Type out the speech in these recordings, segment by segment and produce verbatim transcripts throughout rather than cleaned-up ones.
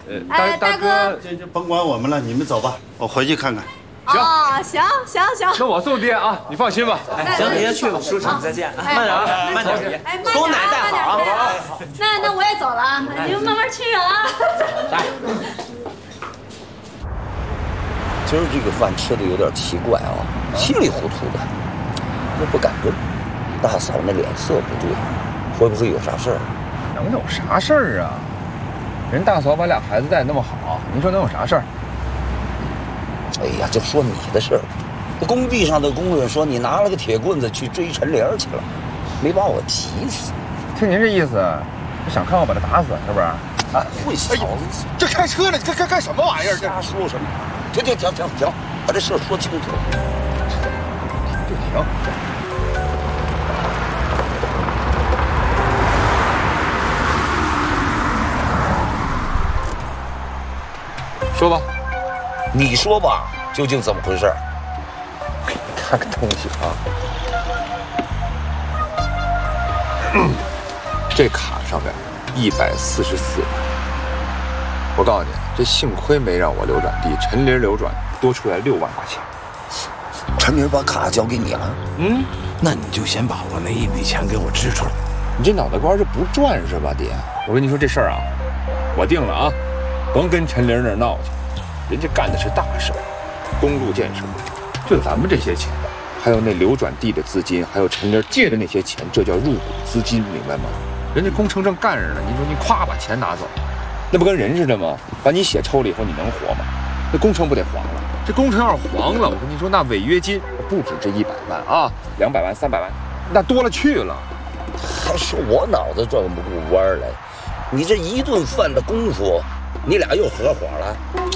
呃，大大哥， 这就甭管我们了，你们走吧，我回去看看。 行， 行行行， 那我送爹啊，你放心吧。 哎，行，爷爷去吧，叔叔再见，慢点啊，慢点，爷， 哎， 给我奶带好啊。 那那我也走了啊，你们慢慢吃啊。 来。 今儿这个饭吃的有点奇怪啊，稀里糊涂的，我不敢问。大嫂那脸色不对，会不会有啥事儿？ 能有啥事儿啊？人大嫂把俩孩子带那么好，您说能有啥事儿？ 哎呀，就说你的事儿，工地上的工人说你拿了个铁棍子去追陈玲去了，没把我急死。 听您这意思，是想看我把他打死是不是？ 啊，混小子！ 这开车呢？干干干什么玩意儿？这瞎说什么？停停停停停，把这事儿说清楚。 就停。说吧。 你说吧，究竟怎么回事？ 看个东西啊，嗯、这卡上面一百四十四万。我告诉你，这幸亏没让我流转地，陈林流转多出来六万块钱。 陈林把卡交给你了？ 嗯，那你就先把我那一笔钱给我支出来。 你这脑袋瓜是不转是吧，爹？我跟你说这事儿啊，我定了啊，甭跟陈林那儿闹去。人家干的是大事，公路建设，就咱们这些钱，还有那流转地的资金，还有陈林借的那些钱，这叫入股资金，明白吗？人家工程正干着呢，你说你咵把钱拿走，那不跟人似的吗？把你血抽了以后，你能活吗？那工程不得黄了？这工程要是黄了，我跟你说，那违约金不止这一百万啊，两百万、三百万，那多了去了。 还说我脑子转不过弯来，你这一顿饭的功夫，你俩又合伙了。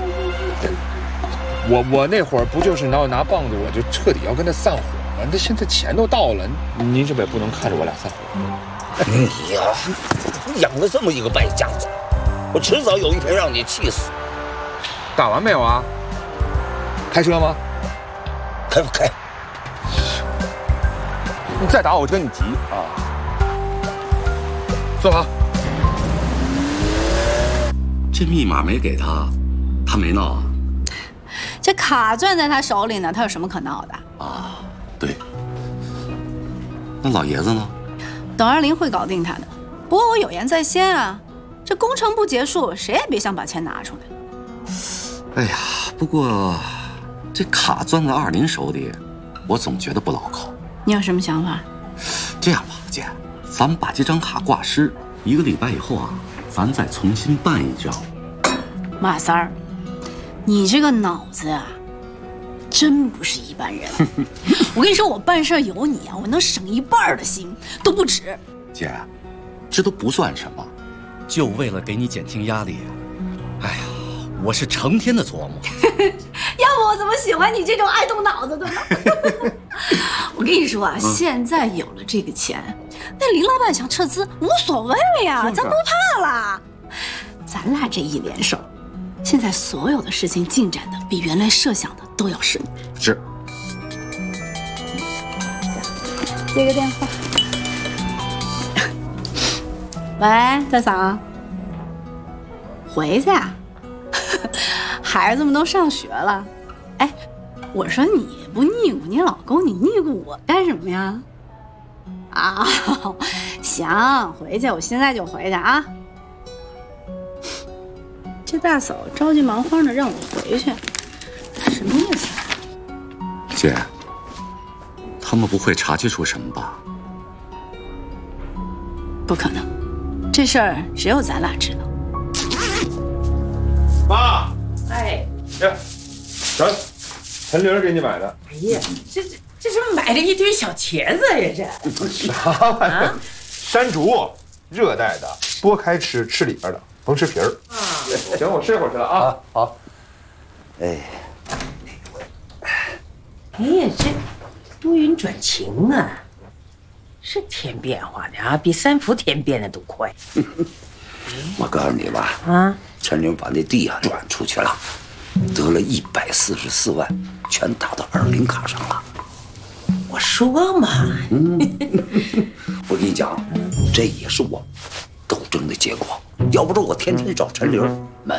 我我那会儿不就是拿拿棒子，我就彻底要跟他散伙吗？那现在钱都到了，您是不是也不能看着我俩散伙？ 你呀，你养了这么一个败家子，我迟早有一天让你气死。 打完没有啊？开车吗？ 开不开？ 你再打我，我就跟你急啊！坐好。 这密码没给他，他没闹啊？ 这卡攥在他手里呢，他有什么可闹的？ 啊，对。那老爷子呢？ 董二林会搞定他的。不过我有言在先啊，这工程不结束，谁也别想把钱拿出来。 哎呀，不过这卡攥在二林手里，我总觉得不牢靠。 你有什么想法？ 这样吧，姐，咱们把这张卡挂失，一个礼拜以后啊，咱再重新办一张。 马三儿，你这个脑子啊，真不是一般人。我跟你说，我办事有你啊，我能省一半的心都不止。 姐，这都不算什么，就为了给你减轻压力。哎呀，我是成天的琢磨。 要不我怎么喜欢你这种爱动脑子的呢？我跟你说啊，嗯、现在有了这个钱，那林老板想撤资无所谓呀，咱不怕了。咱俩这一联手，现在所有的事情进展的比原来设想的都要顺。 是。 接个电话。喂，大嫂。回去啊？孩子们都上学了。哎，我说你不腻咕你老公，你腻咕我干什么呀？啊，行，回去，我现在就回去啊。这大嫂着急忙慌的让我回去，什么意思？ 姐，他们不会察觉出什么吧？ 不可能，这事儿只有咱俩知道。 妈， 哎， 呀，咱陈玲给你买的。 哎呀，这这这是买了一堆小茄子呀？这啥玩意儿？山竹，热带的，剥开吃，吃里边的，甭吃皮儿。啊，行，我睡会儿去了啊。 好。哎， 哎呀，这多云转晴啊，是天变化的啊，比三伏天变的都快。 我告诉你吧， 啊， 陈玲把那地啊转出去了，得了一百四十四万，全打到二林卡上了。 我说嘛， 嗯，我跟你讲，这也是我斗争的结果。要不是我天天找陈玲，没